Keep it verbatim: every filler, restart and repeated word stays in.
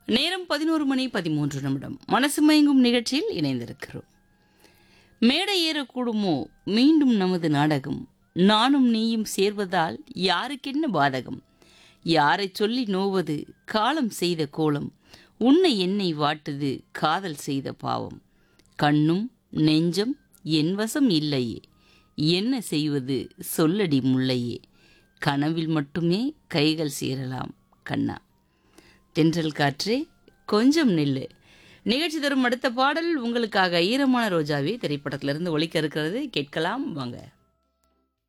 நேரம் பதினோரு மணி பதிமூன்று நிமிடம். மனசு மயங்கும் நிகழ்ச்சியில் இணைந்திருக்கிறோம். மேடை ஏறக்கூடுமோ மீண்டும் நமது நாடகம், நானும் நீயும் சேர்வதால் யாருக்கென்ன பாதகம், யாரை சொல்லி நோவது காலம் செய்த கோலம், உன்னை என்னை வாட்டுது காதல் செய்த பாவம், கண்ணும் நெஞ்சம் என் வசம் இல்லையே, என்ன செய்வது சொல்லடி முல்லையே, கனவில் மட்டுமே கைகள் சேரலாம் கண்ணா. தென்றல் காற்றே கொஞ்சம் நில்லு. நிகழ்ச்சி தரும் அடுத்த பாடல் உங்களுக்காக ஈரமான ரோஜாவே திரைப்படத்திலிருந்து ஒலிக்க இருக்கிறது. கேட்கலாம் வாங்க.